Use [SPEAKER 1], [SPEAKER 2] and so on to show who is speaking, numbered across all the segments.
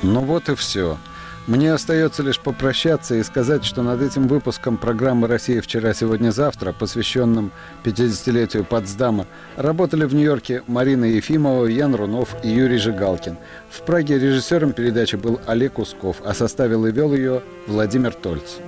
[SPEAKER 1] Ну вот и все. Мне остается лишь попрощаться и сказать, что над этим выпуском программы «Россия. Вчера, сегодня, завтра», посвященным 50-летию Потсдама, работали в Нью-Йорке Марина Ефимова, Ян Рунов и Юрий Жигалкин. В Праге режиссером передачи был Олег Усков, а составил и вел ее Владимир Тольц.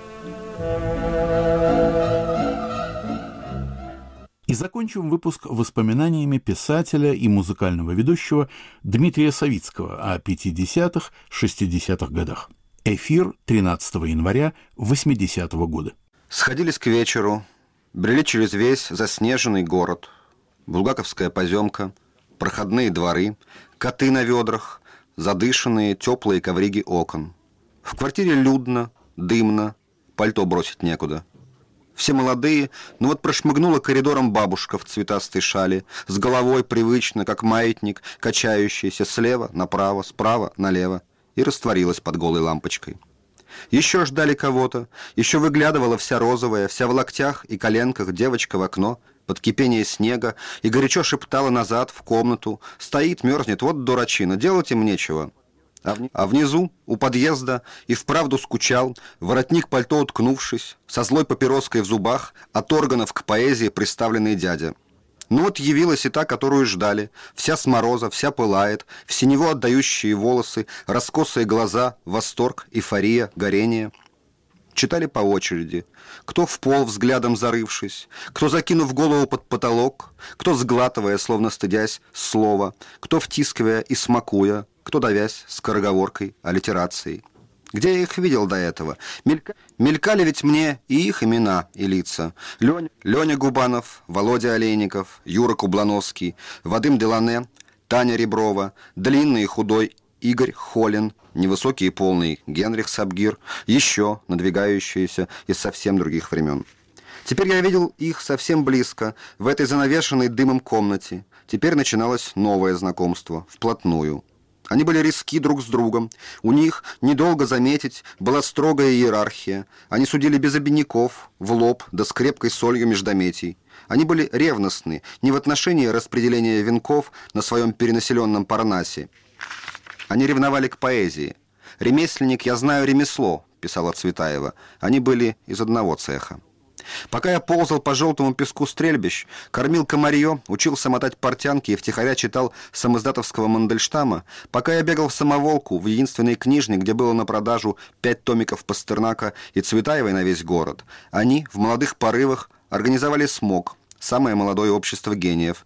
[SPEAKER 2] И закончим выпуск воспоминаниями писателя и музыкального ведущего Дмитрия Савицкого о 50-х, 60-х годах. Эфир 13 января 80-го года.
[SPEAKER 3] Сходились к вечеру, брели через весь заснеженный город. Булгаковская поземка, проходные дворы, коты на ведрах, задышанные теплые ковриги окон. В квартире людно, дымно, пальто бросить некуда. Все молодые, но вот прошмыгнула коридором бабушка в цветастой шали, с головой привычно, как маятник, качающийся слева направо, справа налево, и растворилась под голой лампочкой. Еще ждали кого-то, еще выглядывала вся розовая, вся в локтях и коленках девочка в окно, под кипение снега, и горячо шептала назад в комнату: «Стоит, мерзнет, вот дурачина, делать им нечего». А внизу, у подъезда, и вправду скучал, воротник пальто уткнувшись, со злой папироской в зубах, от органов к поэзии приставленный дядя. Ну вот явилась и та, которую ждали, вся с мороза, вся пылает, в синеву отдающие волосы, раскосые глаза, восторг, эйфория, горение. Читали по очереди, кто в пол взглядом зарывшись, кто закинув голову под потолок, кто сглатывая, словно стыдясь, слова, кто втискивая и смакуя, кто давясь скороговоркой, аллитерацией. Где я их видел до этого? Мелькали ведь мне и их имена и лица. Леня Губанов, Володя Олейников, Юра Кублановский, Вадим Делане, Таня Реброва, длинный и худой Игорь Холин, невысокий и полный Генрих Сабгир, еще надвигающиеся из совсем других времен. Теперь я видел их совсем близко, в этой занавешенной дымом комнате. Теперь начиналось новое знакомство, вплотную. Они были резки друг с другом. У них, недолго заметить, была строгая иерархия. Они судили без обиняков, в лоб, да с крепкой солью междометий. Они были ревностны не в отношении распределения венков на своем перенаселенном Парнасе. Они ревновали к поэзии. «Ремесленник, я знаю ремесло», — писала Цветаева. Они были из одного цеха. Пока я ползал по желтому песку стрельбищ, кормил комарье, учился мотать портянки и втихаря читал самиздатовского Мандельштама, пока я бегал в самоволку, в единственной книжне, где было на продажу 5 томиков Пастернака и Цветаевой на весь город, они в молодых порывах организовали СМОГ, самое молодое общество гениев.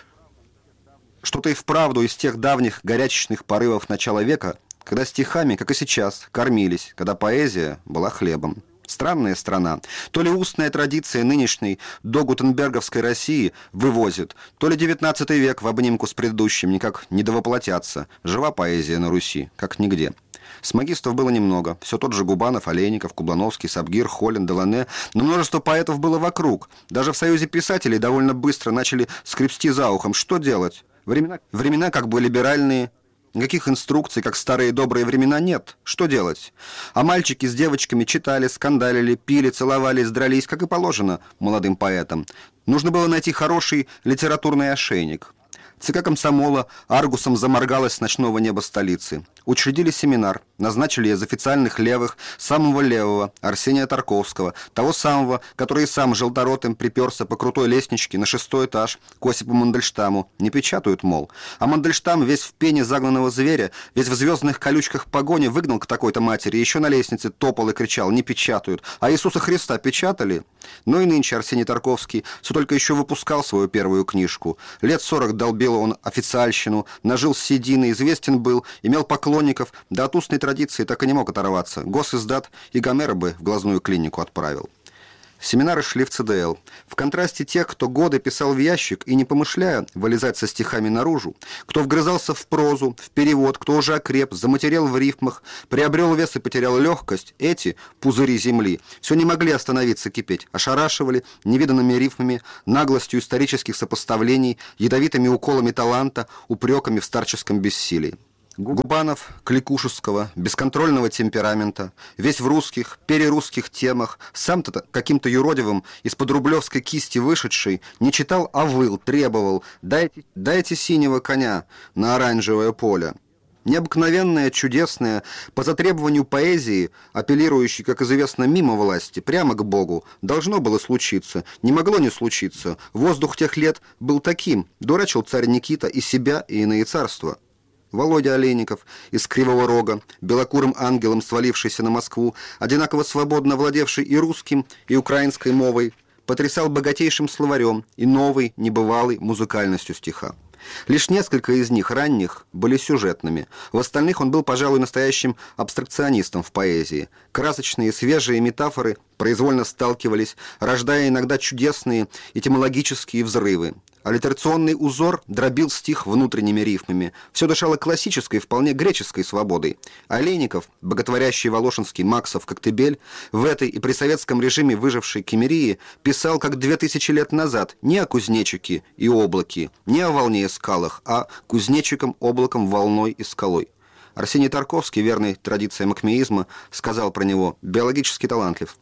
[SPEAKER 3] Что-то и вправду из тех давних горячечных порывов начала века, когда стихами, как и сейчас, кормились, когда поэзия была хлебом. Странная страна. То ли устная традиция нынешней догутенберговской России вывозит, то ли 19 век в обнимку с предыдущим никак не довоплотятся. Жива поэзия на Руси, как нигде. Смагистов было немного. Все тот же Губанов, Олейников, Кублановский, Сабгир, Холин, Делане. Но множество поэтов было вокруг. Даже в Союзе писателей довольно быстро начали скребсти за ухом. Что делать? Времена как бы либеральные. Никаких инструкций, как старые добрые времена, нет. Что делать? А мальчики с девочками читали, скандалили, пили, целовались, дрались, как и положено молодым поэтам. Нужно было найти хороший литературный ошейник. ЦК комсомола аргусом заморгалась с ночного неба столицы. Учредили семинар, назначили из официальных левых самого левого Арсения Тарковского, того самого, который сам желторотым приперся по крутой лестничке на 6-й этаж к Осипу Мандельштаму. Не печатают, мол. А Мандельштам весь в пене загнанного зверя, весь в звездных колючках погони выгнал к такой-то матери, еще на лестнице топал и кричал: не печатают. А Иисуса Христа печатали? Ну и нынче Арсений Тарковский все только еще выпускал свою первую книжку. Лет 40 долбил он официальщину, нажил седины, известен был, имел поклонников, да от устной традиции так и не мог оторваться. Госиздат и Гомера бы в глазную клинику отправил. Семинары шли в ЦДЛ. В контрасте тех, кто годы писал в ящик и, не помышляя, вылезать со стихами наружу, кто вгрызался в прозу, в перевод, кто уже окреп, заматерел в рифмах, приобрел вес и потерял легкость, эти пузыри земли все не могли остановиться кипеть, ошарашивали невиданными рифмами, наглостью исторических сопоставлений, ядовитыми уколами таланта, упреками в старческом бессилии. Губанов, кликушевского, бесконтрольного темперамента, весь в русских, перерусских темах, сам-то каким-то юродивым, из-под рублевской кисти вышедший, не читал, а выл, требовал: дайте синего коня на оранжевое поле. Необыкновенное, чудесное, по затребованию поэзии, апеллирующей, как известно, мимо власти, прямо к Богу, должно было случиться, не могло не случиться. Воздух тех лет был таким, дурачил царь Никита и себя, и иные царства. Володя Олейников из Кривого Рога, белокурым ангелом, свалившийся на Москву, одинаково свободно владевший и русским, и украинской мовой, потрясал богатейшим словарем и новой, небывалой музыкальностью стиха. Лишь несколько из них, ранних, были сюжетными. В остальных он был, пожалуй, настоящим абстракционистом в поэзии. Красочные, свежие метафоры произвольно сталкивались, рождая иногда чудесные этимологические взрывы. Аллитерационный узор дробил стих внутренними рифмами. Все дышало классической, вполне греческой свободой. Олейников, боготворящий волошинский Максов Коктебель, в этой и при советском режиме выжившей Кемерии, писал, как 2000 лет назад, не о кузнечике и облаке, не о волне и скалах, а кузнечиком, облаком, волной и скалой. Арсений Тарковский, верный традициям акмеизма, сказал про него «биологически талантлив».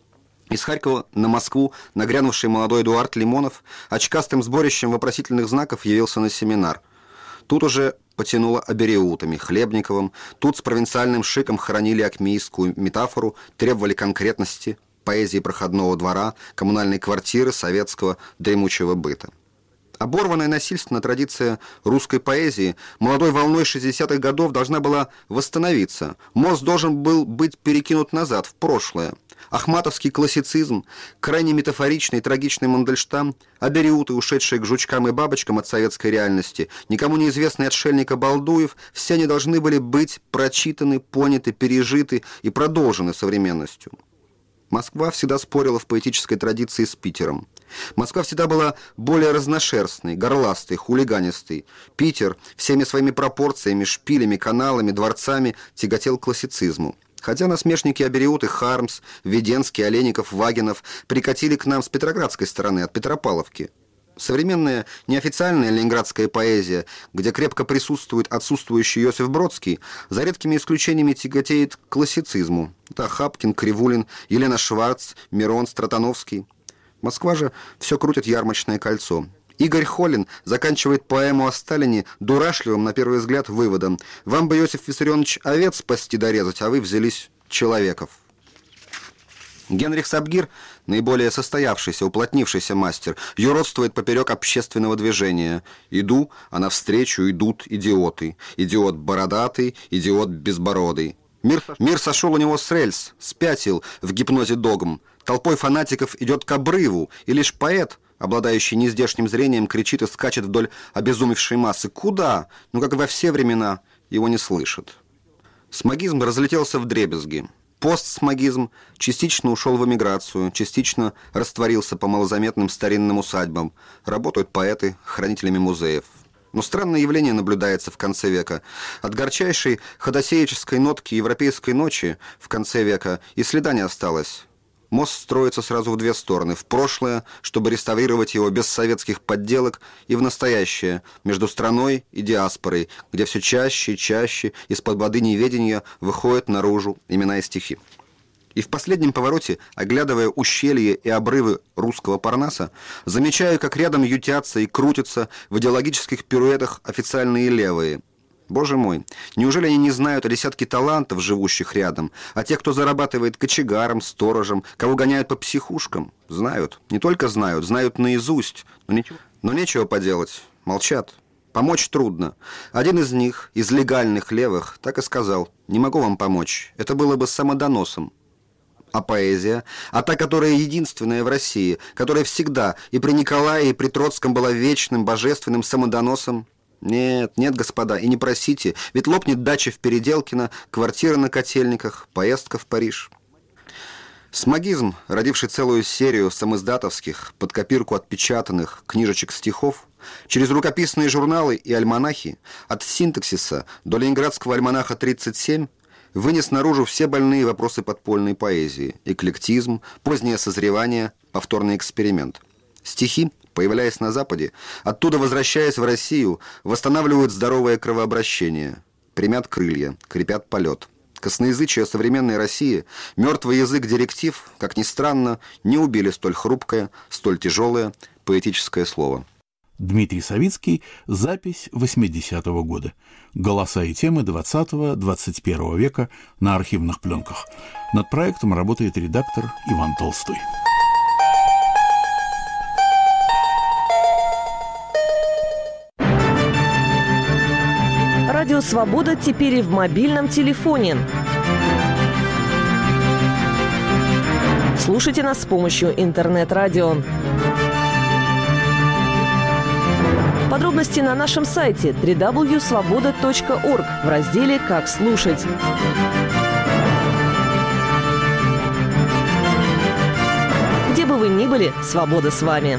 [SPEAKER 3] Из Харькова на Москву нагрянувший молодой Эдуард Лимонов очкастым сборищем вопросительных знаков явился на семинар. Тут уже потянуло абериутами, Хлебниковым, тут с провинциальным шиком хоронили акмеистскую метафору, требовали конкретности, поэзии проходного двора, коммунальной квартиры, советского дремучего быта. Оборванная насильственно традиция русской поэзии молодой волной 60-х годов должна была восстановиться. Мост должен был быть перекинут назад, в прошлое. Ахматовский классицизм, крайне метафоричный и трагичный Мандельштам, абериуты, ушедшие к жучкам и бабочкам от советской реальности, никому неизвестный отшельник Балдуев, все они должны были быть прочитаны, поняты, пережиты и продолжены современностью. Москва всегда спорила в поэтической традиции с Питером. Москва всегда была более разношерстной, горластой, хулиганистой. Питер всеми своими пропорциями, шпилями, каналами, дворцами тяготел к классицизму. Хотя насмешники абериуты Хармс, Веденский, Олейников, Вагинов прикатили к нам с петроградской стороны, от Петропавловки. Современная неофициальная ленинградская поэзия, где крепко присутствует отсутствующий Иосиф Бродский, за редкими исключениями тяготеет к классицизму. Это Хапкин, Кривулин, Елена Шварц, Мирон, Стратановский. Москва же все крутит ярмарочное кольцо. Игорь Холин заканчивает поэму о Сталине дурашливым, на первый взгляд, выводом: «Вам бы, Иосиф Виссарионович, овец спасти дорезать, а вы взялись человеков». Генрих Сабгир, наиболее состоявшийся, уплотнившийся мастер, юродствует поперек общественного движения. «Иду, а навстречу идут идиоты. Идиот бородатый, идиот безбородый». Мир сошел у него с рельс, спятил в гипнозе догм. Толпой фанатиков идет к обрыву, и лишь поэт, обладающий нездешним зрением, кричит и скачет вдоль обезумевшей массы. Куда? Ну, как во все времена, его не слышат. Смагизм разлетелся вдребезги. Постсмагизм частично ушел в эмиграцию, частично растворился по малозаметным старинным усадьбам. Работают поэты хранителями музеев. Но странное явление наблюдается в конце века. От горчайшей ходосеической нотки европейской ночи в конце века и следа не осталось. Мост строится сразу в две стороны. В прошлое, чтобы реставрировать его без советских подделок, и в настоящее, между страной и диаспорой, где все чаще и чаще из-под воды неведения выходят наружу имена и стихи. И в последнем повороте, оглядывая ущелья и обрывы русского Парнаса, замечаю, как рядом ютятся и крутятся в идеологических пируэтах официальные левые. Боже мой, неужели они не знают о десятке талантов, живущих рядом, а тех, кто зарабатывает кочегаром, сторожем, кого гоняют по психушкам? Знают, не только знают, знают наизусть, но нечего поделать, молчат. Помочь трудно. Один из них, из легальных левых, так и сказал: «Не могу вам помочь, это было бы самодоносом». А поэзия, а та, которая единственная в России, которая всегда и при Николае, и при Троцком была вечным божественным самодоносом? Нет, нет, господа, и не просите, ведь лопнет дача в Переделкино, квартира на Котельниках, поездка в Париж. Смагизм, родивший целую серию самиздатовских, под копирку отпечатанных книжечек стихов, через рукописные журналы и альманахи, от синтаксиса до ленинградского альманаха 37, вынес наружу все больные вопросы подпольной поэзии: эклектизм, позднее созревание, повторный эксперимент. Стихи, появляясь на Западе, оттуда возвращаясь в Россию, восстанавливают здоровое кровообращение, примят крылья, крепят полет. Косноязычие современной России, мертвый язык директив, как ни странно, не убили столь хрупкое, столь тяжелое поэтическое слово.
[SPEAKER 2] Дмитрий Савицкий, запись 80-го года. Голоса и темы 20-21 века на архивных пленках. Над проектом работает редактор Иван Толстой.
[SPEAKER 4] Радио «Свобода» теперь и в мобильном телефоне. Слушайте нас с помощью интернет-радио. Подробности на нашем сайте www.svoboda.org в разделе «Как слушать». Где бы вы ни были, свобода с вами.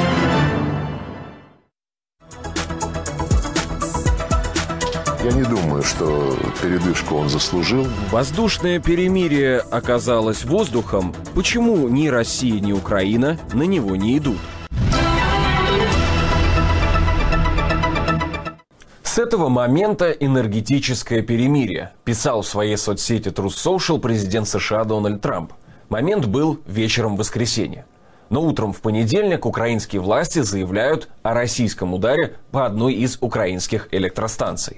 [SPEAKER 5] Я не думаю, что передышку он заслужил.
[SPEAKER 6] Воздушное перемирие оказалось воздухом. Почему ни Россия, ни Украина на него не идут? С этого момента энергетическое перемирие, писал в своей соцсети Truth Social президент США Дональд Трамп. Момент был вечером воскресенья. Но утром в понедельник украинские власти заявляют о российском ударе по одной из украинских электростанций.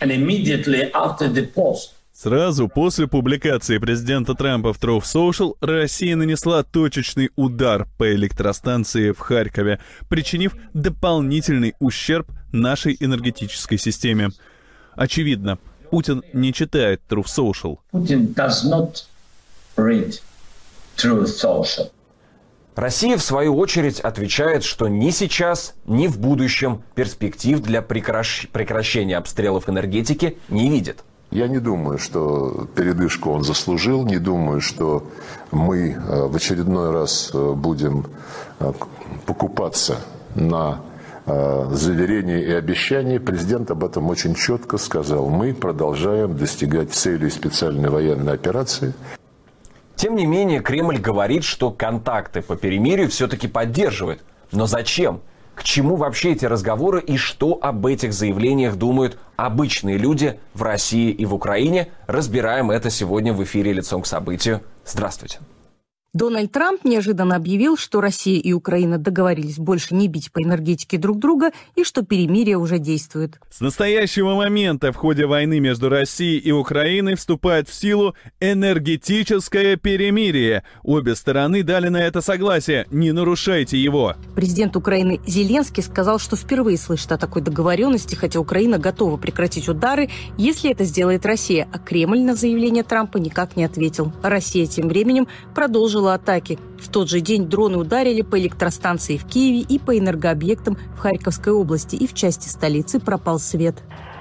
[SPEAKER 7] Сразу после публикации президента Трампа в Truth Social Россия нанесла точечный удар по электростанции в Харькове, причинив дополнительный ущерб нашей энергетической системе. Очевидно, Путин не читает Truth Social.
[SPEAKER 8] Putin does not read Truth Social.
[SPEAKER 6] Россия, в свою очередь, отвечает, что ни сейчас, ни в будущем перспектив для прекращения обстрелов энергетики не видит.
[SPEAKER 5] Я не думаю, что передышку он заслужил. Не думаю, что мы в очередной раз будем покупаться на заверения и обещания. Президент об этом очень четко сказал. Мы продолжаем достигать целей специальной военной операции.
[SPEAKER 6] Тем не менее, Кремль говорит, что контакты по перемирию все-таки поддерживает. Но зачем? К чему вообще эти разговоры и что об этих заявлениях думают обычные люди в России и в Украине? Разбираем это сегодня в эфире «Лицом к событию». Здравствуйте.
[SPEAKER 9] Дональд Трамп неожиданно объявил, что Россия и Украина договорились больше не бить по энергетике друг друга и что перемирие уже действует.
[SPEAKER 7] С настоящего момента в ходе войны между Россией и Украиной вступает в силу энергетическое перемирие. Обе стороны дали на это согласие. Не нарушайте его.
[SPEAKER 9] Президент Украины Зеленский сказал, что впервые слышит о такой договоренности, хотя Украина готова прекратить удары, если это сделает Россия. А Кремль на заявление Трампа никак не ответил. Россия тем временем продолжила атаки. В тот же день дроны ударили по электростанции в Киеве и по энергообъектам в Харьковской области, и в части столицы пропал свет.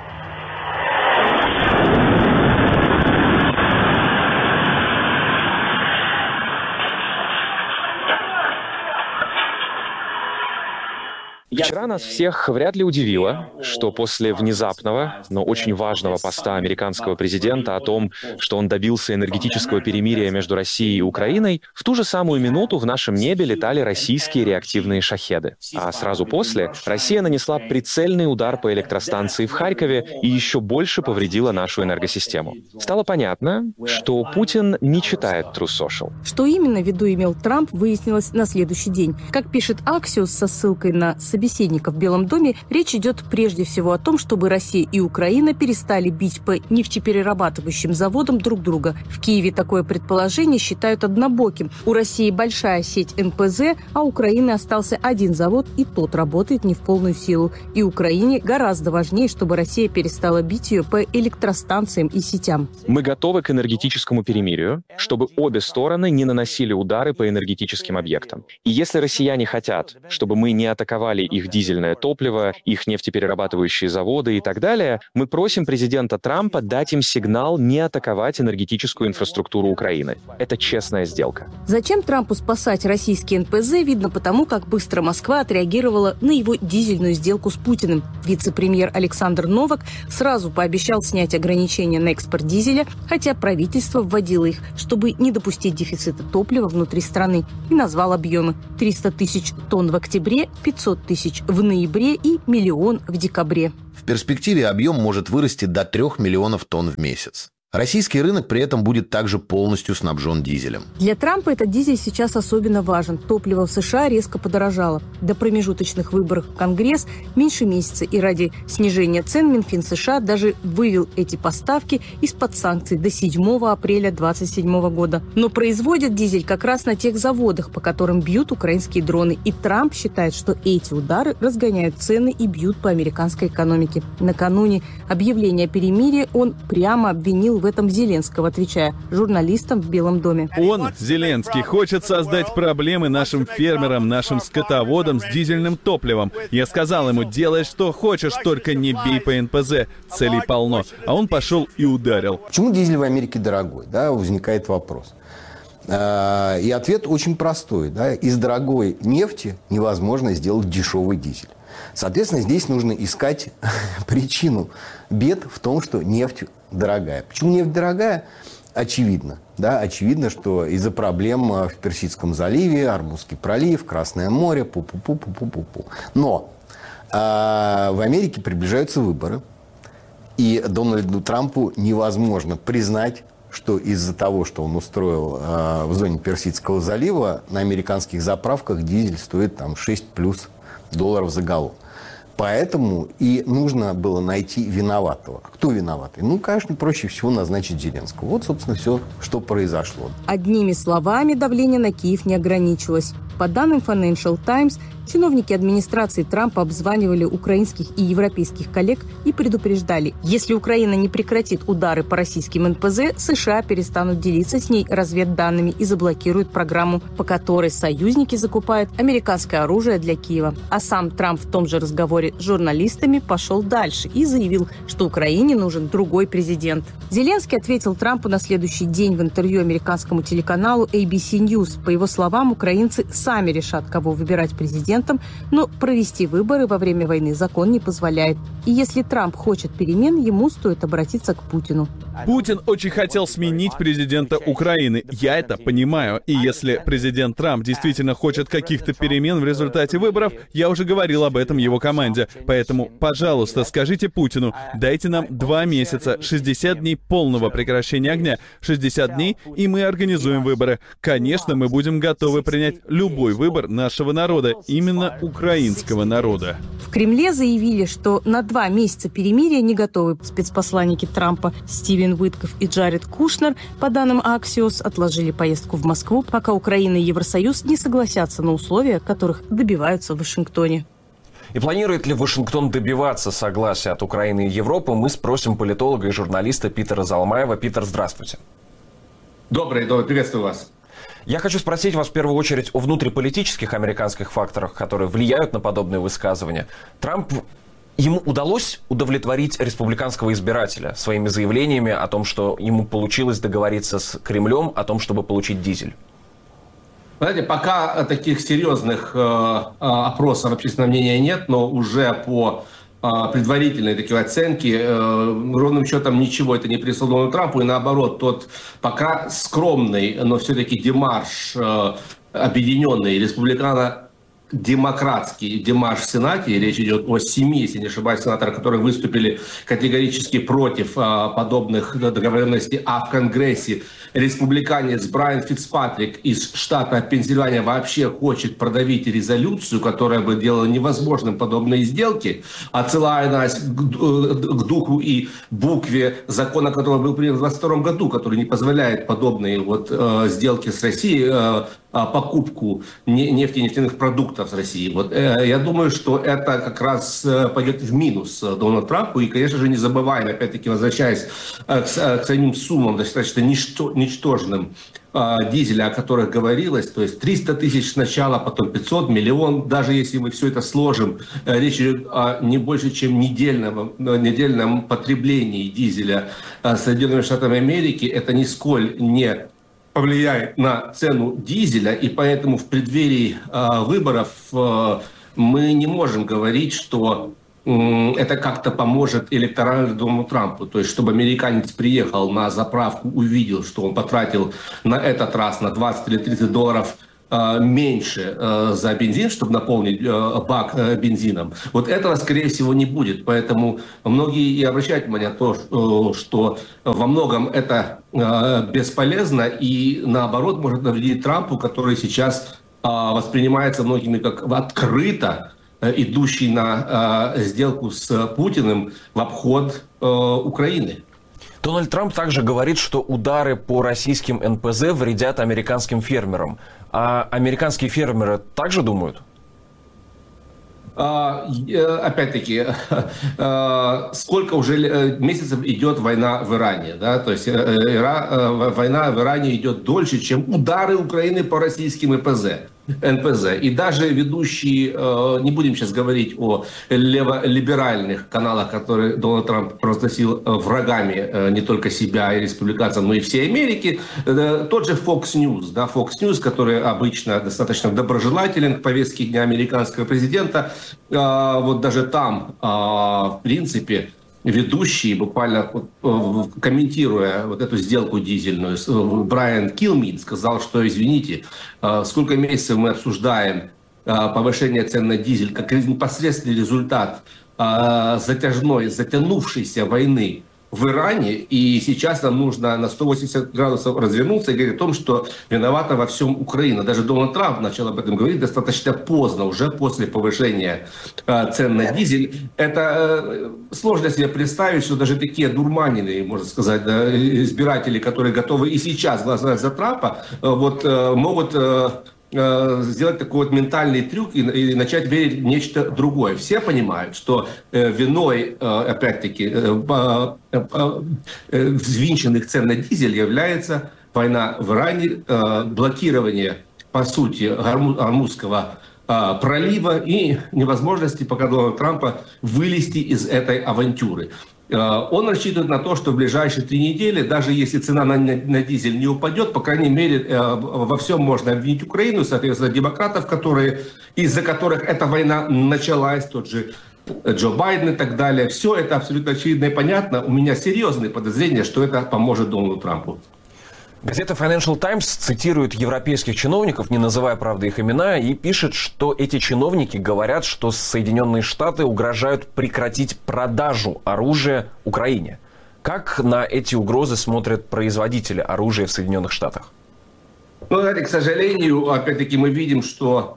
[SPEAKER 10] Вчера нас всех вряд ли удивило, что после внезапного, но очень важного поста американского президента о том, что он добился энергетического перемирия между Россией и Украиной, в ту же самую минуту в нашем небе летали российские реактивные шахеды. А сразу после Россия нанесла прицельный удар по электростанции в Харькове и еще больше повредила нашу энергосистему. Стало понятно, что Путин не читает Truth Social.
[SPEAKER 9] Что именно в виду имел Трамп, выяснилось на следующий день. Как пишет Axios со ссылкой на собеседника в Белом доме, речь идет прежде всего о том, чтобы Россия и Украина перестали бить по нефтеперерабатывающим заводам друг друга. В Киеве такое предположение считают однобоким. У России большая сеть НПЗ, а у Украины остался один завод, и тот работает не в полную силу. И Украине гораздо важнее, чтобы Россия перестала бить ее по электростанциям и сетям.
[SPEAKER 10] Мы готовы к энергетическому перемирию, чтобы обе стороны не наносили удары по энергетическим объектам. И если россияне хотят, чтобы мы не атаковали их дизельное топливо, их нефтеперерабатывающие заводы и так далее, мы просим президента Трампа дать им сигнал не атаковать энергетическую инфраструктуру Украины. Это честная сделка.
[SPEAKER 9] Зачем Трампу спасать российские НПЗ, видно потому, как быстро Москва отреагировала на его дизельную сделку с Путиным. Вице-премьер Александр Новак сразу пообещал снять ограничения на экспорт дизеля, хотя правительство вводило их, чтобы не допустить дефицита топлива внутри страны, и назвал объемы: 300 тысяч тонн в октябре, 500 тысяч в ноябре и 1 миллион в декабре.
[SPEAKER 11] В перспективе объем может вырасти до 3 миллионов тонн в месяц. Российский рынок при этом будет также полностью снабжен дизелем.
[SPEAKER 9] Для Трампа этот дизель сейчас особенно важен. Топливо в США резко подорожало. До промежуточных выборов в Конгресс меньше месяца, и ради снижения цен Минфин США даже вывел эти поставки из-под санкций до 7 апреля 2027 года. Но производят дизель как раз на тех заводах, по которым бьют украинские дроны. И Трамп считает, что эти удары разгоняют цены и бьют по американской экономике. Накануне объявления перемирия он прямо обвинил в этом Зеленского, отвечая журналистам в Белом доме.
[SPEAKER 7] Он, Зеленский, хочет создать проблемы нашим фермерам, нашим скотоводам с дизельным топливом. Я сказал ему: делай что хочешь, только не бей по НПЗ. Целей полно. А он пошел и ударил.
[SPEAKER 12] Почему дизель в Америке дорогой? Да, возникает вопрос. И ответ очень простой. Да? Из дорогой нефти невозможно сделать дешевый дизель. Соответственно, здесь нужно искать причину бед в том, что нефть дорогая. Почему нефть дорогая? Очевидно. Да? Очевидно, что из-за проблем в Персидском заливе, Ормузский пролив, Красное море, пу-пу-пу-пу-пу-пу. Но в Америке приближаются выборы. И Дональду Трампу невозможно признать, что из-за того, что он устроил в зоне Персидского залива, на американских заправках дизель стоит там 6+ долларов за галлон. Поэтому и нужно было найти виноватого. Кто виноватый? Ну, конечно, проще всего назначить Зеленского. Вот, собственно, все, что произошло.
[SPEAKER 9] Одними словами давление на Киев не ограничилось. По данным Financial Times, чиновники администрации Трампа обзванивали украинских и европейских коллег и предупреждали: если Украина не прекратит удары по российским НПЗ, США перестанут делиться с ней разведданными и заблокируют программу, по которой союзники закупают американское оружие для Киева. А сам Трамп в том же разговоре с журналистами пошел дальше и заявил, что Украине нужен другой президент. Зеленский ответил Трампу на следующий день в интервью американскому телеканалу ABC News. По его словам, украинцы сами решат, кого выбирать президентом, но провести выборы во время войны закон не позволяет. И если Трамп хочет перемен, ему стоит обратиться к Путину.
[SPEAKER 7] Путин очень хотел сменить президента Украины. Я это понимаю. И если президент Трамп действительно хочет каких-то перемен в результате выборов, я уже говорил об этом его команде. Поэтому, пожалуйста, скажите Путину: дайте нам 2 месяца, 60 дней полного прекращения огня, 60 дней, и мы организуем выборы. Конечно, мы будем готовы принять любой выбор нашего народа, именно украинского народа.
[SPEAKER 9] В Кремле заявили, что на 2 месяца перемирия не готовы. Спецпосланники Трампа Стивен Уитков и Джаред Кушнер, по данным Axios, отложили поездку в Москву, пока Украина и Евросоюз не согласятся на условия, которых добиваются в Вашингтоне.
[SPEAKER 6] И планирует ли Вашингтон добиваться согласия от Украины и Европы, мы спросим политолога и журналиста Питера Залмаева. Питер, здравствуйте.
[SPEAKER 13] Добрый, приветствую вас.
[SPEAKER 6] Я хочу спросить вас в первую очередь о внутриполитических американских факторах, которые влияют на подобные высказывания. Ему удалось удовлетворить республиканского избирателя своими заявлениями о том, что ему получилось договориться с Кремлем о том, чтобы получить дизель?
[SPEAKER 13] Знаете, пока таких серьезных опросов общественного мнения нет, но уже по предварительной такой оценки ровным счетом ничего это не принесло Дональду Трампу, и наоборот, тот пока скромный, но все-таки демарш объединенный республикано-демократский демарш в Сенате, и речь идет о 7, если не ошибаюсь, сенаторах, которые выступили категорически против подобных договоренностей, а в Конгрессе республиканец Брайан Фицпатрик из штата Пенсильвания вообще хочет продавить резолюцию, которая бы делала невозможным подобные сделки, отсылая нас к духу и букве закона, который был принят в 2022 году, который не позволяет подобные сделки с Россией, покупку нефти и нефтяных продуктов с России. Я думаю, что это как раз пойдет в минус Дональду Трампу. И, конечно же, не забываем, опять-таки, возвращаясь к самим суммам, достаточно ничтожным дизеля, о которых говорилось, то есть 300 тысяч сначала, потом 500, миллион, даже если мы все это сложим, речь идет о не больше, чем недельном потреблении дизеля Соединенными Штатами Америки. Это нисколь не повлияет на цену дизеля, и поэтому в преддверии выборов мы не можем говорить, что это как-то поможет электорально Дональду Трампу. То есть, чтобы американец приехал на заправку, увидел, что он потратил на этот раз на 20 или 30 долларов меньше за бензин, чтобы наполнить бак бензином. Вот этого, скорее всего, не будет. Поэтому многие и обращают внимание на то, что во многом это бесполезно и, наоборот, может навредить Трампу, который сейчас воспринимается многими как открыто идущий на сделку с Путиным в обход Украины.
[SPEAKER 6] Дональд Трамп также говорит, что удары по российским НПЗ вредят американским фермерам. А американские фермеры также думают?
[SPEAKER 13] Опять-таки, сколько уже месяцев идет война в Иране, да? То есть война в Иране идет дольше, чем удары Украины по российским НПЗ. И даже ведущие, не будем сейчас говорить о леволиберальных каналах, которые Дональд Трамп провозгласил врагами не только себя и республиканцев, но и всей Америки, тот же Fox News, да, Fox News, который обычно достаточно доброжелателен к повестке дня американского президента, вот даже там, в принципе, ведущий, буквально комментируя вот эту сделку дизельную, Брайан Килмин сказал, что, извините, сколько месяцев мы обсуждаем повышение цен на дизель как непосредственный результат затянувшейся войны в Иране, и сейчас нам нужно на 180 градусов развернуться и говорить о том, что виновата во всем Украина. Даже Дональд Трамп начал об этом говорить достаточно поздно, уже после повышения цен на дизель. Это сложно себе представить, что даже такие дурманенные, можно сказать, да, избиратели, которые готовы и сейчас голосовать за Трампа, вот, могут сделать такой вот ментальный трюк и начать верить в нечто другое. Все понимают, что виной, опять-таки, взвинченных цен на дизель является война в Иране, блокирование, по сути, Гормузского пролива и невозможности пока Дональда Трампа вылезти из этой авантюры. Он рассчитывает на то, что в ближайшие 3 недели, даже если цена на дизель не упадет, по крайней мере, во всем можно обвинить Украину, соответственно, демократов, из-за которых эта война началась, тот же Джо Байден и так далее. Все это абсолютно очевидно и понятно. У меня серьезные подозрения, что это поможет Дональду Трампу.
[SPEAKER 6] Газета Financial Times цитирует европейских чиновников, не называя, правда, их имена, и пишет, что эти чиновники говорят, что Соединенные Штаты угрожают прекратить продажу оружия Украине. Как на эти угрозы смотрят производители оружия в Соединенных Штатах?
[SPEAKER 13] Ну, к сожалению, опять-таки мы видим, что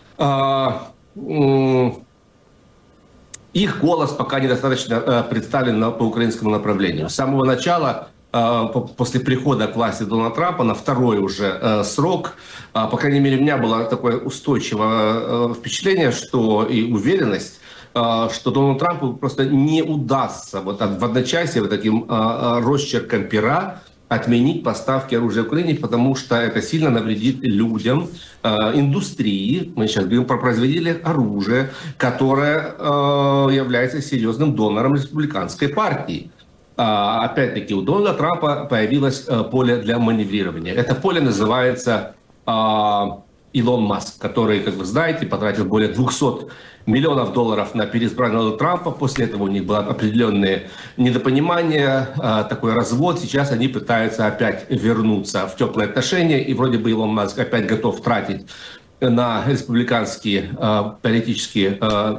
[SPEAKER 13] их голос пока недостаточно представлен по украинскому направлению. С самого начала, после прихода к власти Дональда Трампа на второй уже срок, по крайней мере, у меня было такое устойчивое впечатление, что и уверенность, что Дональду Трампу просто не удастся вот в одночасье вот таким росчерком пера отменить поставки оружия Украине, потому что это сильно навредит людям, индустрии. Мы сейчас говорим про производителей оружия, которая является серьезным донором республиканской партии. Опять-таки, у Дональда Трампа появилось поле для маневрирования. Это поле называется Илон Маск, который, как вы знаете, потратил более $200 миллионов на переизбрание Дональда Трампа. После этого у них было определенное недопонимание, такой развод. Сейчас они пытаются опять вернуться в теплые отношения. И вроде бы Илон Маск опять готов тратить на республиканские политические,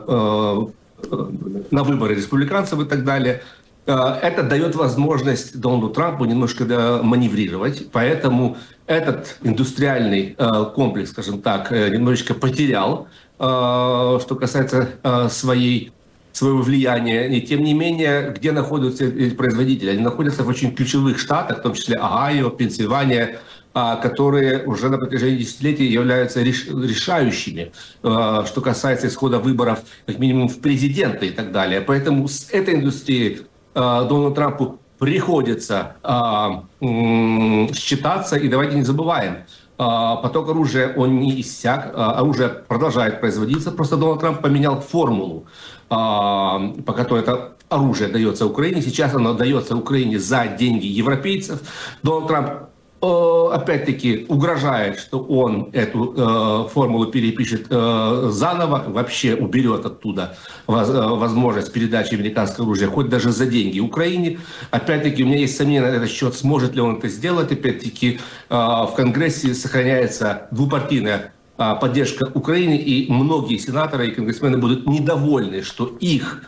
[SPEAKER 13] на выборы республиканцев и так далее. Это дает возможность Дональду Трампу немножко маневрировать, поэтому этот индустриальный комплекс, скажем так, немножечко потерял, что касается своего влияния. И тем не менее, где находятся эти производители? Они находятся в очень ключевых штатах, в том числе Огайо, Пенсильвания, которые уже на протяжении десятилетий являются решающими, что касается исхода выборов, как минимум, в президенты и так далее. Поэтому с этой индустрией Дональду Трампу приходится считаться, и давайте не забываем, поток оружия, он не иссяк, оружие продолжает производиться, просто Дональд Трамп поменял формулу, по которой это оружие дается Украине. Сейчас оно дается Украине за деньги европейцев. Дональд Трамп опять-таки угрожает, что он эту формулу перепишет заново, вообще уберет оттуда возможность передачи американского оружия, хоть даже за деньги Украине. Опять-таки у меня есть сомнения на этот счет, сможет ли он это сделать. Опять-таки в Конгрессе сохраняется двупартийная поддержка Украины, и многие сенаторы и конгрессмены будут недовольны, что их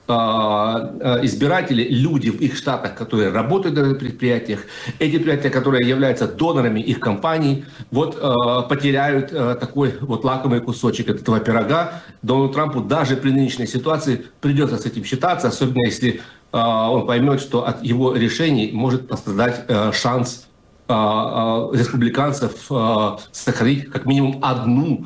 [SPEAKER 13] избиратели, люди в их штатах, которые работают на предприятиях, эти предприятия, которые являются донорами их компаний, потеряют такой лакомый кусочек этого пирога. Дональду Трампу даже при нынешней ситуации придется с этим считаться, особенно если он поймет, что от его решений может пострадать шанс республиканцев сохранить как минимум одну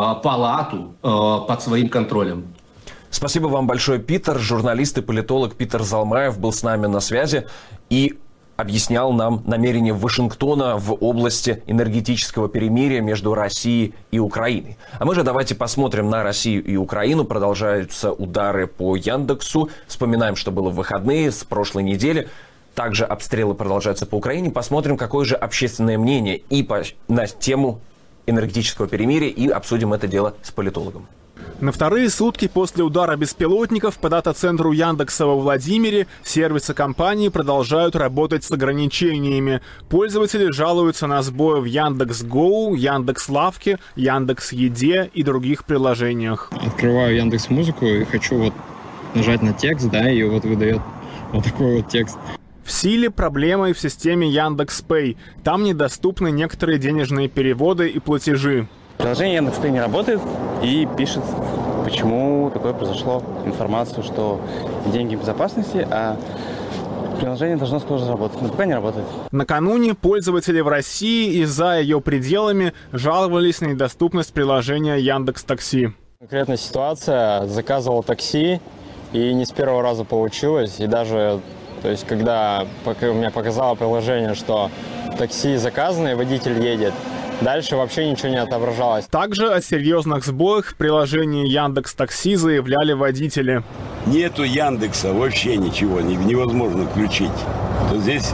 [SPEAKER 13] палату под своим контролем.
[SPEAKER 6] Спасибо вам большое, Питер. Журналист и политолог Питер Залмаев был с нами на связи и объяснял нам намерения Вашингтона в области энергетического перемирия между Россией и Украиной. А мы же давайте посмотрим на Россию и Украину. Продолжаются удары по Яндексу. Вспоминаем, что было в выходные с прошлой недели. Также обстрелы продолжаются по Украине. Посмотрим, какое же общественное мнение и на тему энергетического перемирия, и обсудим это дело с политологом.
[SPEAKER 14] На вторые сутки после удара беспилотников по дата-центру Яндекса во Владимире сервисы компании продолжают работать с ограничениями. Пользователи жалуются на сбои в Яндекс.Гоу, Яндекс.Лавке, Яндекс.Еде и других приложениях.
[SPEAKER 15] Открываю Яндекс.Музыку и хочу нажать на текст, и выдает такой текст.
[SPEAKER 14] В силе проблемы в системе Яндекс.Пэй. Там недоступны некоторые денежные переводы и платежи.
[SPEAKER 16] Приложение Яндекс.Пэй не работает и пишет, почему такое произошло, информацию, что деньги в безопасности, а приложение должно скоро заработать, но пока не работает.
[SPEAKER 14] Накануне пользователи в России и за ее пределами жаловались на недоступность приложения Яндекс.Такси.
[SPEAKER 15] Конкретная ситуация, заказывал такси и не с первого раза получилось, и даже, когда у меня показало приложение, что такси заказано и водитель едет, дальше вообще ничего не отображалось.
[SPEAKER 14] Также о серьезных сбоях в приложении Яндекс.Такси заявляли водители.
[SPEAKER 17] Нету Яндекса, вообще ничего невозможно включить. То здесь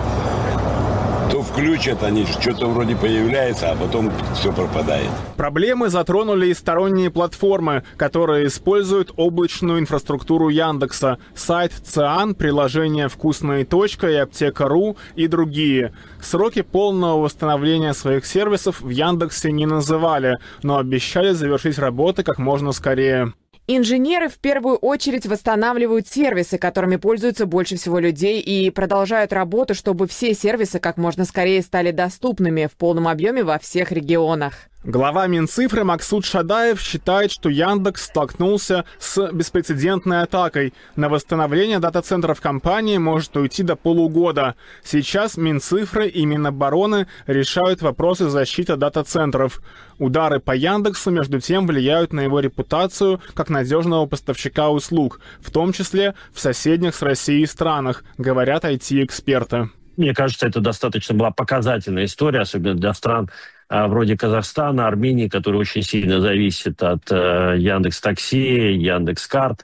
[SPEAKER 17] то включат, они что-то вроде появляется, а потом все пропадает.
[SPEAKER 14] Проблемы затронули и сторонние платформы, которые используют облачную инфраструктуру Яндекса. Сайт ЦИАН, приложение «Вкусная точка» и Аптека.ру и другие. Сроки полного восстановления своих сервисов в Яндексе не называли, но обещали завершить работы как можно скорее.
[SPEAKER 18] Инженеры в первую очередь восстанавливают сервисы, которыми пользуются больше всего людей, и продолжают работу, чтобы все сервисы как можно скорее стали доступными в полном объеме во всех регионах.
[SPEAKER 14] Глава Минцифры Максут Шадаев считает, что Яндекс столкнулся с беспрецедентной атакой. На восстановление дата-центров компании может уйти до полугода. Сейчас Минцифры и Минобороны решают вопросы защиты дата-центров. Удары по Яндексу, между тем, влияют на его репутацию как надежного поставщика услуг, в том числе в соседних с Россией странах, говорят IT-эксперты.
[SPEAKER 19] Мне кажется, это достаточно была показательная история, особенно для стран вроде Казахстана, Армении, которые очень сильно зависят от Яндекс.Такси, Яндекс.Карт.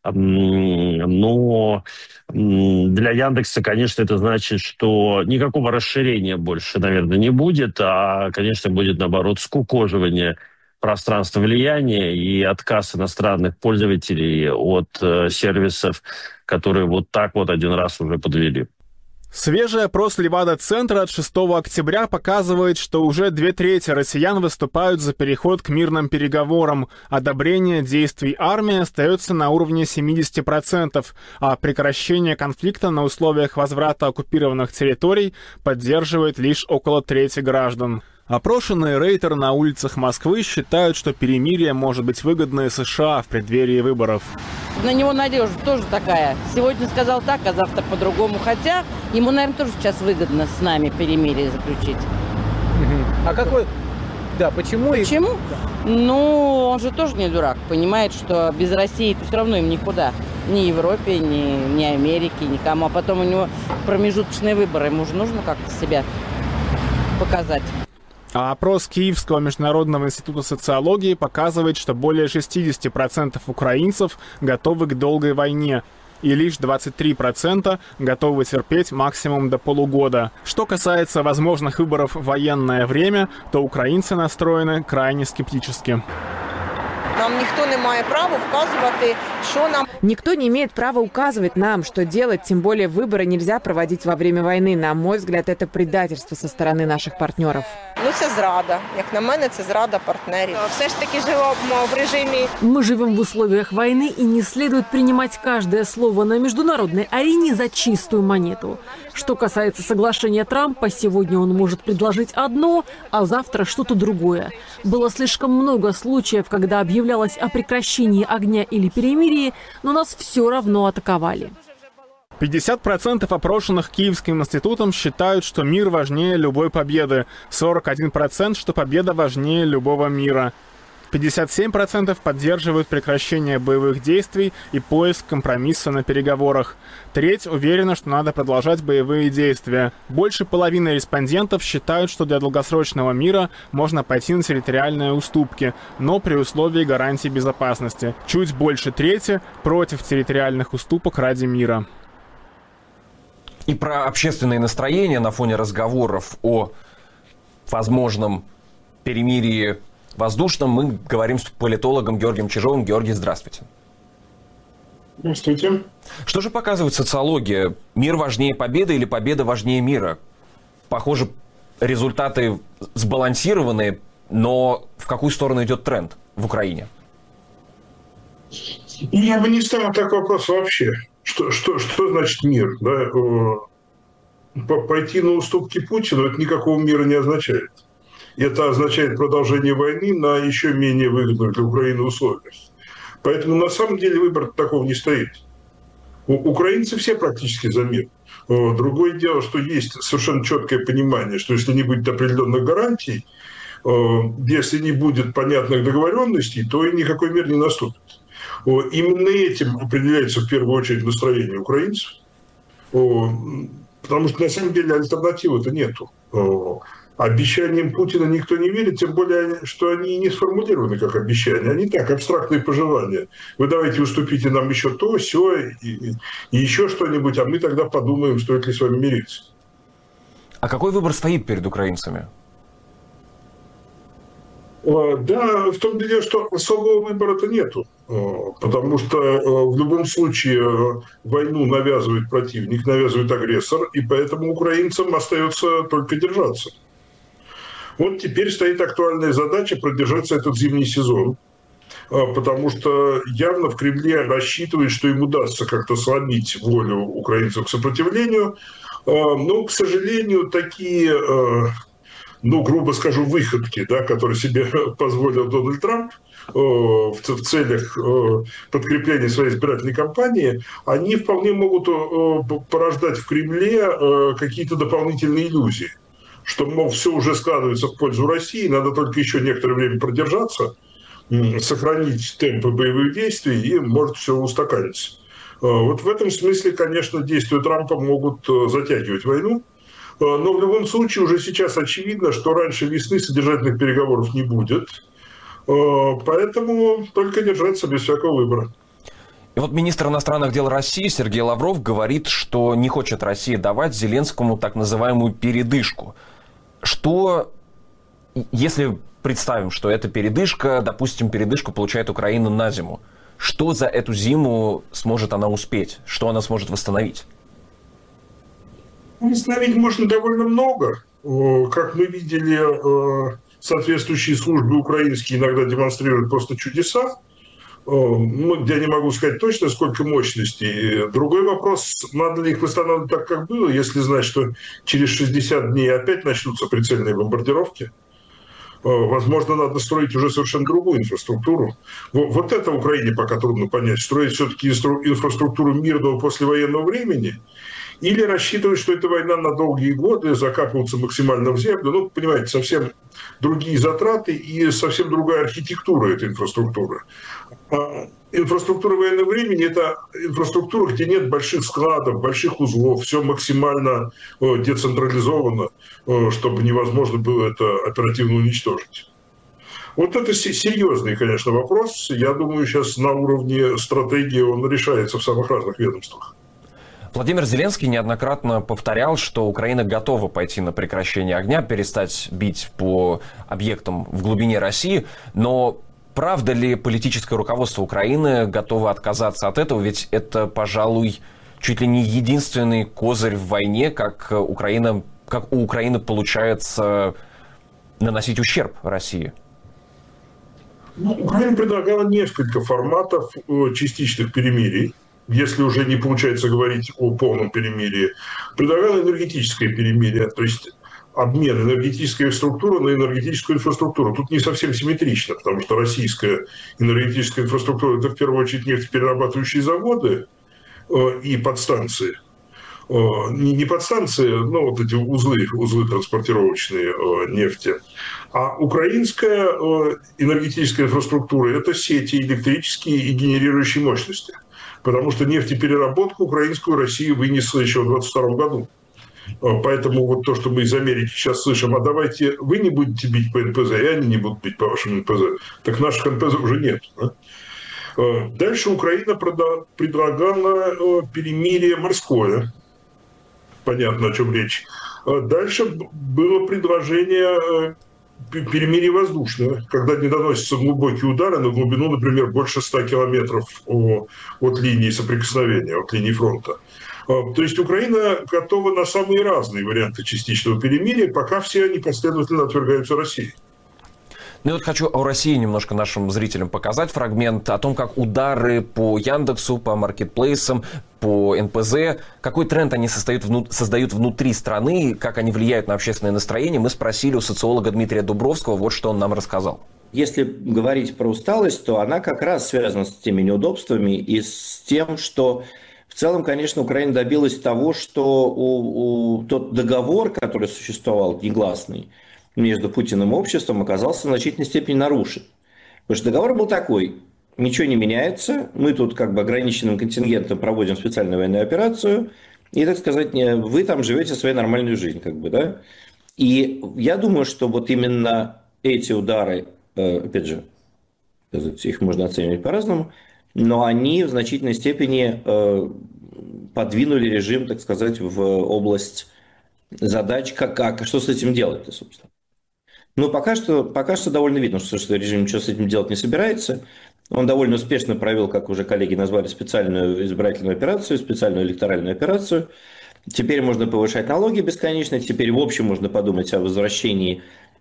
[SPEAKER 19] Но для Яндекса, конечно, это значит, что никакого расширения больше, наверное, не будет, а, конечно, будет, наоборот, скукоживание пространства влияния и отказ иностранных пользователей от сервисов, которые так один раз уже подвели.
[SPEAKER 14] Свежий опрос Левада-центра от 6 октября показывает, что уже 2/3 россиян выступают за переход к мирным переговорам. Одобрение действий армии остается на уровне 70%, а прекращение конфликта на условиях возврата оккупированных территорий поддерживает лишь около трети граждан. Опрошенные рейтеры на улицах Москвы считают, что перемирие может быть выгодно и США в преддверии выборов.
[SPEAKER 20] На него надежда тоже такая. Сегодня сказал так, а завтра по-другому. Хотя ему, наверное, тоже сейчас выгодно с нами перемирие заключить.
[SPEAKER 21] А какой? Да, почему?
[SPEAKER 20] Почему? Ну, он же тоже не дурак. Понимает, что без России-то все равно им никуда. Ни Европе, ни Америке, никому. А потом у него промежуточные выборы. Ему же нужно как-то себя показать.
[SPEAKER 14] А опрос Киевского международного института социологии показывает, что более 60% украинцев готовы к долгой войне. и лишь 23% готовы терпеть максимум до полугода. Что касается возможных выборов в военное время, то украинцы настроены крайне скептически.
[SPEAKER 1] Нам никто не имеет права указывать, что нам...
[SPEAKER 18] Никто не имеет права указывать нам, что делать, тем более выборы нельзя проводить во время войны. На мой взгляд, это предательство со стороны наших партнеров.
[SPEAKER 1] Ну, це зрада. Як на мене, це зрада партнерів. Все ж таки живемо в режиме...
[SPEAKER 22] Мы живем в условиях войны, и не следует принимать каждое слово на международной арене за чистую монету. Что касается соглашения Трампа, сегодня он может предложить одно, а завтра что-то другое. Было слишком много случаев, когда объявлялось о прекращении огня или перемирии, но нас все равно атаковали.
[SPEAKER 14] 50% опрошенных Киевским институтом считают, что мир важнее любой победы. 41%, что победа важнее любого мира. 57% поддерживают прекращение боевых действий и поиск компромисса на переговорах. Треть уверена, что надо продолжать боевые действия. Больше половины респондентов считают, что для долгосрочного мира можно пойти на территориальные уступки, но при условии гарантии безопасности. Чуть больше трети против территориальных уступок ради мира.
[SPEAKER 6] И про общественные настроения на фоне разговоров о возможном перемирии воздушном мы говорим с политологом Георгием Чижовым. Георгий, здравствуйте.
[SPEAKER 23] Здравствуйте.
[SPEAKER 6] Что же показывает социология? Мир важнее победы или победа важнее мира? Похоже, результаты сбалансированные, но в какую сторону идет тренд в Украине?
[SPEAKER 23] Я бы не ставил такой вопрос вообще. Что значит мир? Да? Пойти на уступки Путину – это никакого мира не означает. Это означает продолжение войны на еще менее выгодных для Украины условиях. Поэтому на самом деле выбора такого не стоит. Украинцы все практически за мир. Другое дело, что есть совершенно четкое понимание, что если не будет определенных гарантий, если не будет понятных договоренностей, то и никакой мир не наступит. Именно этим определяется в первую очередь настроение украинцев, потому что на самом деле альтернативы-то нету. Обещаниям Путина никто не верит, тем более, что они не сформулированы как обещания, они так, абстрактные пожелания. Вы давайте уступите нам еще то, сё и еще что-нибудь, а мы тогда подумаем, стоит ли с вами мириться.
[SPEAKER 6] А какой выбор стоит перед украинцами?
[SPEAKER 23] Да, в том деле, что особого выбора-то нету, потому что в любом случае войну навязывает противник, навязывает агрессор, и поэтому украинцам остается только держаться. Вот теперь стоит актуальная задача продержаться этот зимний сезон, потому что явно в Кремле рассчитывают, что им удастся как-то сломить волю украинцев к сопротивлению, но, к сожалению, такие... грубо скажу, выходки, да, которые себе позволил Дональд Трамп в целях подкрепления своей избирательной кампании, они вполне могут порождать в Кремле какие-то дополнительные иллюзии, что, мол, все уже складывается в пользу России, надо только еще некоторое время продержаться, сохранить темпы боевых действий, и может все устаканиться. Вот в этом смысле, конечно, действия Трампа могут затягивать войну. Но в любом случае уже сейчас очевидно, что раньше весны содержательных переговоров не будет. Поэтому только держаться без всякого выбора.
[SPEAKER 6] И вот министр иностранных дел России Сергей Лавров говорит, что не хочет Россия давать Зеленскому так называемую передышку. Что, если представим, что эта передышка, допустим, передышку получает Украина на зиму, что за эту зиму сможет она успеть? Что она сможет восстановить?
[SPEAKER 23] Восстановить можно довольно много. Как мы видели, соответствующие службы украинские иногда демонстрируют просто чудеса. Я не могу сказать точно, сколько мощностей. Другой вопрос, надо ли их восстанавливать так, как было, если знать, что через 60 дней опять начнутся прицельные бомбардировки. Возможно, надо строить уже совершенно другую инфраструктуру. Вот это Украине пока трудно понять. Строить все-таки инфраструктуру мирного послевоенного времени или рассчитывать, что это война на долгие годы, закапываться максимально в землю. Ну, понимаете, совсем другие затраты и совсем другая архитектура этой инфраструктуры. Инфраструктура военного времени – это инфраструктура, где нет больших складов, больших узлов, все максимально децентрализовано, чтобы невозможно было это оперативно уничтожить. Вот это серьезный, конечно, вопрос. Я думаю, сейчас на уровне стратегии он решается в самых разных ведомствах.
[SPEAKER 6] Владимир Зеленский неоднократно повторял, что Украина готова пойти на прекращение огня, перестать бить по объектам в глубине России. Но правда ли политическое руководство Украины готово отказаться от этого? Ведь это, пожалуй, чуть ли не единственный козырь в войне, как у Украины получается наносить ущерб России.
[SPEAKER 23] Украина предлагала несколько форматов частичных перемирий. Если уже не получается говорить о полном перемирии, предлагала энергетическое перемирие, то есть обмен энергетической структуры на энергетическую инфраструктуру. Тут не совсем симметрично, потому что российская энергетическая инфраструктура – это в первую очередь нефтеперерабатывающие заводы и подстанции. Не подстанции, но вот эти узлы транспортировочные нефти. А украинская энергетическая инфраструктура – это сети электрические и генерирующие мощности. Потому что нефтепереработку украинскую Россия вынесла еще в 2022 году. Поэтому вот то, что мы из Америки сейчас слышим, а давайте вы не будете бить по НПЗ, и они не будут бить по вашим НПЗ. Так наших НПЗ уже нет. Да? Дальше Украина предлагала перемирие морское. Понятно, о чем речь. Дальше было предложение перемирие воздушное, когда не доносятся глубокие удары на глубину, например, больше 100 километров от линии соприкосновения, от линии фронта. То есть Украина готова на самые разные варианты частичного перемирия, пока все они последовательно отвергаются Россией.
[SPEAKER 6] Ну и вот хочу о России немножко нашим зрителям показать фрагмент о том, как удары по Яндексу, по маркетплейсам, по НПЗ, какой тренд они создают внутри страны, как они влияют на общественное настроение. Мы спросили у социолога Дмитрия Дубровского, вот что он нам рассказал.
[SPEAKER 2] Если говорить про усталость, то она как раз связана с теми неудобствами и с тем, что в целом, конечно, Украина добилась того, что тот договор, который существовал, негласный, между Путиным и обществом, оказался в значительной степени нарушен. Потому что договор был такой: ничего не меняется, мы тут как бы ограниченным контингентом проводим специальную военную операцию, и, так сказать, вы там живете свою нормальную жизнь, как бы, да. И я думаю, что вот именно эти удары, опять же, их можно оценивать по-разному, но они в значительной степени подвинули режим, так сказать, в область задач, что с этим делать-то, собственно. Ну, пока что довольно видно, что режим ничего с этим делать не собирается. Он довольно успешно провел, как уже коллеги назвали, специальную избирательную операцию, специальную электоральную операцию. Теперь можно повышать налоги бесконечно, теперь в общем можно подумать о возвращении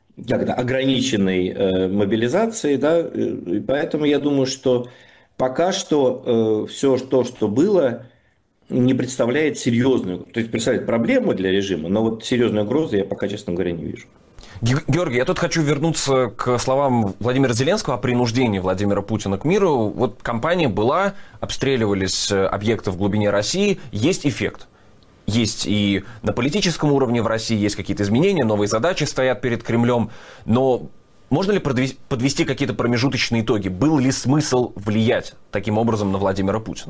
[SPEAKER 2] ограниченной мобилизации, да, и поэтому я думаю, что пока что все то, что было, не представляет серьезную, то есть представляет проблему для режима, но вот серьезной угрозы я пока, честно говоря, не вижу.
[SPEAKER 6] Георгий, я тут хочу вернуться к словам Владимира Зеленского о принуждении Владимира Путина к миру. Вот кампания была, обстреливались объекты в глубине России, есть эффект. Есть и на политическом уровне в России, есть какие-то изменения, новые задачи стоят перед Кремлем. Но можно ли подвести какие-то промежуточные итоги? Был ли смысл влиять таким образом на Владимира Путина?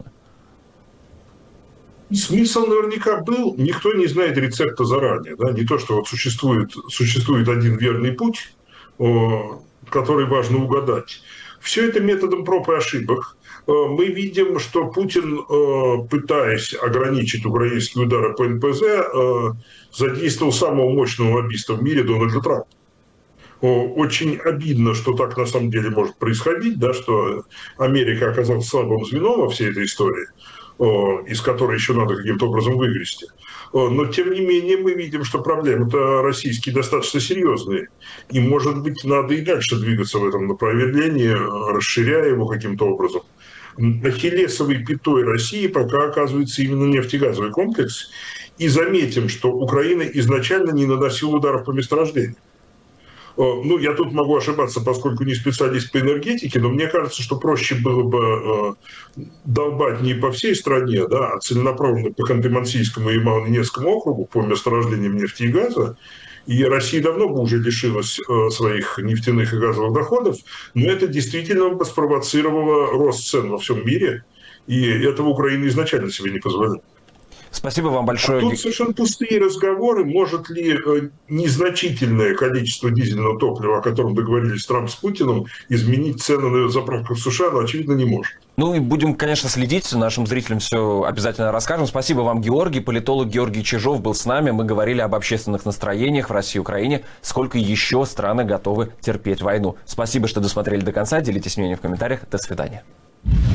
[SPEAKER 23] Смысл наверняка был, никто не знает рецепта заранее. Да? Не то, что вот существует один верный путь, который важно угадать. Все это методом проб и ошибок. Мы видим, что Путин, пытаясь ограничить украинские удары по НПЗ, задействовал самого мощного лоббиста в мире Дональда Трампа. Очень обидно, что так на самом деле может происходить, да, что Америка оказалась слабым звеном во всей этой истории, из которой еще надо каким-то образом выгрести. Но, тем не менее, мы видим, что проблемы-то российские достаточно серьезные. И, может быть, надо и дальше двигаться в этом направлении, расширяя его каким-то образом. Ахиллесовой пятой России пока оказывается именно нефтегазовый комплекс. И заметим, что Украина изначально не наносила ударов по месторождению. Ну, я тут могу ошибаться, поскольку не специалист по энергетике, но мне кажется, что проще было бы долбать не по всей стране, да, а целенаправленно по Ханты-Мансийскому и Ямало-Ненецкому округу по месторождениям нефти и газа. И Россия давно бы уже лишилась своих нефтяных и газовых доходов, но это действительно бы спровоцировало рост цен во всем мире, и этого Украина изначально себе не позволяла.
[SPEAKER 6] Спасибо вам большое.
[SPEAKER 23] Тут совершенно пустые разговоры. Может ли незначительное количество дизельного топлива, о котором договорились Трамп с Путиным, изменить цены на заправках в США? Но, очевидно, не может.
[SPEAKER 6] Ну и будем, конечно, следить. Нашим зрителям все обязательно расскажем. Спасибо вам, Георгий. Политолог Георгий Чижов был с нами. Мы говорили об общественных настроениях в России и Украине. Сколько еще страны готовы терпеть войну. Спасибо, что досмотрели до конца. Делитесь мнением в комментариях. До свидания.